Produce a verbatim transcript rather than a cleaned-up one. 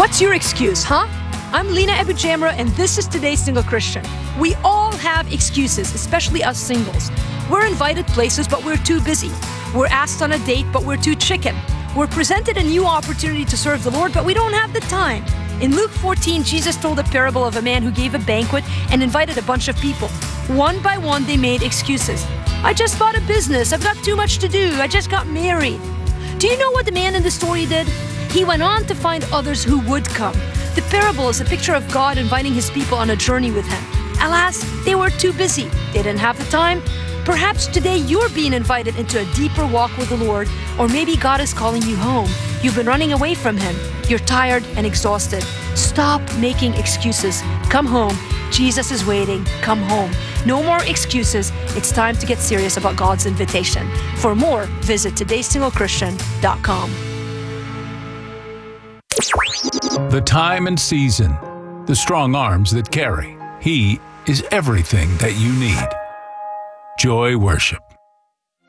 What's your excuse, huh? I'm Lena Abujamra, and this is Today's Single Christian. We all have excuses, especially us singles. We're invited places, but we're too busy. We're asked on a date, but we're too chicken. We're presented a new opportunity to serve the Lord, but we don't have the time. In Luke fourteen, Jesus told a parable of a man who gave a banquet and invited a bunch of people. One by one, they made excuses. I just bought a business. I've got too much to do. I just got married. Do you know what the man in the story did? He went on to find others who would come. The parable is a picture of God inviting his people on a journey with him. Alas, they were too busy. They didn't have the time. Perhaps today you're being invited into a deeper walk with the Lord, or maybe God is calling you home. You've been running away from him. You're tired and exhausted. Stop making excuses. Come home. Jesus is waiting. Come home. No more excuses. It's time to get serious about God's invitation. For more, visit todays single christian dot com. The time and season, the strong arms that carry. He is everything that you need. Joy Worship.